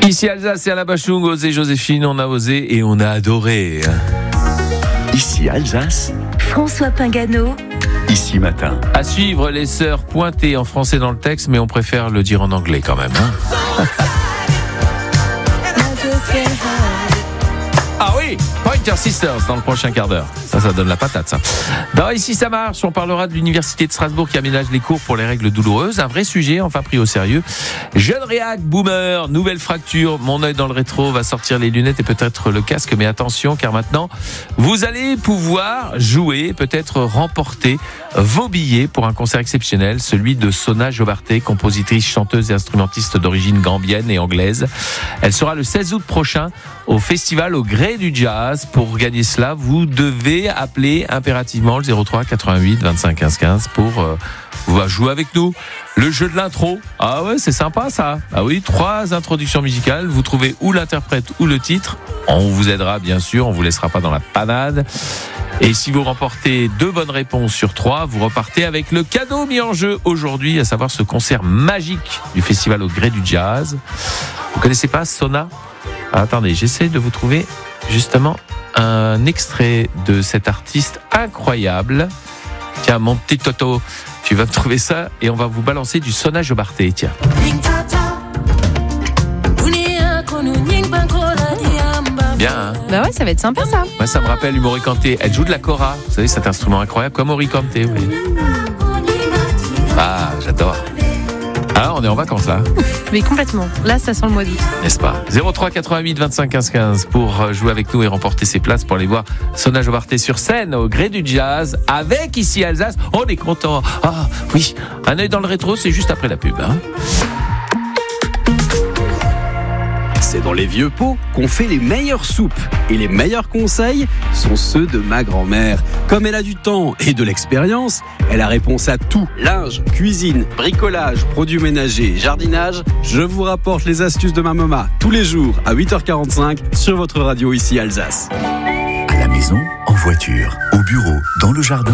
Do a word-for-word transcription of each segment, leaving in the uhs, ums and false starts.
Ici Alsace et à la Bachung, osez Joséphine, on a osé et on a adoré. Ici Alsace, François Pingano. Ici Matin. À suivre, les sœurs pointées en français dans le texte, mais on préfère le dire en anglais quand même. Hein. Ah oui, Pointer Sisters dans le prochain quart d'heure. Ça, ça donne la patate, ça. Dans Ici ça marche, on parlera de l'université de Strasbourg qui aménage les cours pour les règles douloureuses. Un vrai sujet, enfin pris au sérieux. Jeune réac, boomer, nouvelle fracture. Mon œil dans le rétro va sortir les lunettes et peut-être le casque. Mais attention, car maintenant, vous allez pouvoir jouer, peut-être remporter vos billets pour un concert exceptionnel, celui de Sona Jobarté, compositrice, chanteuse et instrumentiste d'origine gambienne et anglaise. Elle sera le seize août prochain au festival au Gré du Jazz. Pour gagner cela, vous devez appeler impérativement le zéro trois quatre-vingt-huit vingt-cinq quinze quinze pour euh, vous jouer avec nous. Le jeu de l'intro. Ah ouais, c'est sympa ça. Ah oui, trois introductions musicales. Vous trouvez ou l'interprète ou le titre. On vous aidera bien sûr, on vous laissera pas dans la panade. Et si vous remportez deux bonnes réponses sur trois, vous repartez avec le cadeau mis en jeu aujourd'hui, à savoir ce concert magique du festival au Gré du Jazz. Vous connaissez pas Sona ? Ah, attendez, j'essaie de vous trouver justement un extrait de cet artiste incroyable. Tiens, mon petit Toto, tu vas me trouver ça et on va vous balancer du Sona Jobarté. Tiens. Bien, hein. Bah ouais, ça va être sympa ça. Moi, ça me rappelle Morikante. Elle joue de la kora. Vous savez, cet instrument incroyable comme Morikante. Oui. Ah, j'adore. Ah, on est en vacances là. Mais complètement. Là, ça sent le mois d'août. N'est-ce pas ? zéro trois quatre-vingt-huit vingt-cinq quinze quinze pour jouer avec nous et remporter ses places pour aller voir Sona Jobarté sur scène au Gré du Jazz avec Ici Alsace. On est content. Ah oui, un œil dans le rétro, c'est juste après la pub. Hein. C'est dans les vieux pots qu'on fait les meilleures soupes. Et les meilleurs conseils sont ceux de ma grand-mère. Comme elle a du temps et de l'expérience, elle a réponse à tout. Linge, cuisine, bricolage, produits ménagers, jardinage. Je vous rapporte les astuces de ma maman tous les jours à huit heures quarante-cinq sur votre radio Ici Alsace. À la maison, en voiture, au bureau, dans le jardin.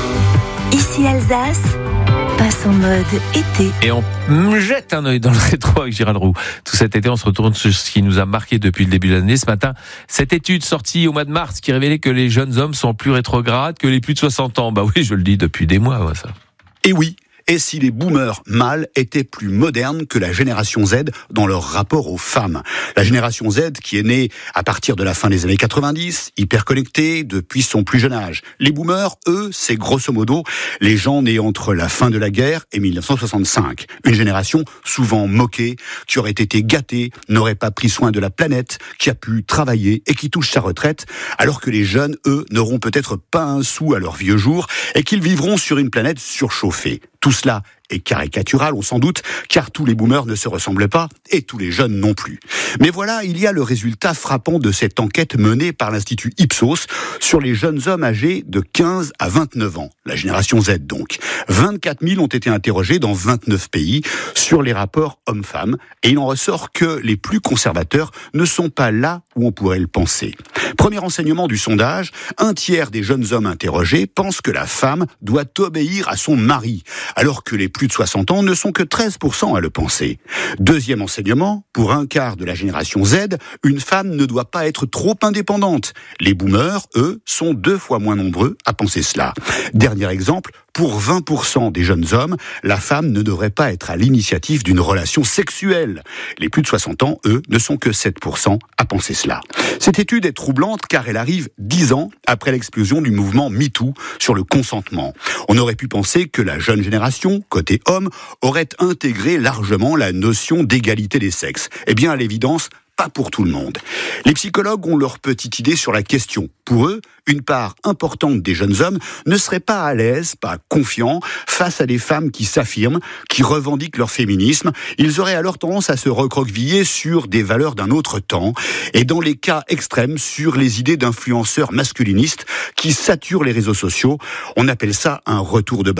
Ici Alsace passe en mode été. Et on jette un œil dans le rétro avec Gérald Roux. Tout cet été, on se retourne sur ce qui nous a marqué depuis le début de l'année. Ce matin, cette étude sortie au mois de mars qui révélait que les jeunes hommes sont plus rétrogrades que les plus de soixante ans. Bah oui, je le dis depuis des mois, moi, ça. Et oui. Et si les boomers mâles étaient plus modernes que la génération Z dans leur rapport aux femmes. La génération Z qui est née à partir de la fin des années quatre-vingt-dix, hyper connectée depuis son plus jeune âge. Les boomers, eux, c'est grosso modo les gens nés entre la fin de la guerre et mille neuf cent soixante-cinq. Une génération souvent moquée, qui aurait été gâtée, n'aurait pas pris soin de la planète, qui a pu travailler et qui touche sa retraite, alors que les jeunes, eux, n'auront peut-être pas un sou à leur vieux jour et qu'ils vivront sur une planète surchauffée. Tout cela est caricatural, on s'en doute, car tous les boomers ne se ressemblent pas, et tous les jeunes non plus. Mais voilà, il y a le résultat frappant de cette enquête menée par l'Institut Ipsos sur les jeunes hommes âgés de quinze à vingt-neuf ans, la génération Z donc. vingt-quatre mille ont été interrogés dans vingt-neuf pays sur les rapports hommes-femmes, et il en ressort que les plus conservateurs ne sont pas là où on pourrait le penser. Premier enseignement du sondage, un tiers des jeunes hommes interrogés pensent que la femme doit obéir à son mari, alors que les plus de soixante ans ne sont que treize pour cent à le penser. Deuxième enseignement, pour un quart de la génération Z, une femme ne doit pas être trop indépendante. Les boomers, eux, sont deux fois moins nombreux à penser cela. Dernier exemple, pour vingt pour cent des jeunes hommes, la femme ne devrait pas être à l'initiative d'une relation sexuelle. Les plus de soixante ans, eux, ne sont que sept pour cent à penser cela. Cette étude est troublante car elle arrive dix ans après l'explosion du mouvement MeToo sur le consentement. On aurait pu penser que la jeune génération, côté homme, aurait intégré largement la notion d'égalité des sexes. Eh bien, à l'évidence, pas pour tout le monde. Les psychologues ont leur petite idée sur la question. Pour eux, une part importante des jeunes hommes ne serait pas à l'aise, pas confiants, face à des femmes qui s'affirment, qui revendiquent leur féminisme. Ils auraient alors tendance à se recroqueviller sur des valeurs d'un autre temps, et dans les cas extrêmes, sur les idées d'influenceurs masculinistes qui saturent les réseaux sociaux. On appelle ça un retour de base.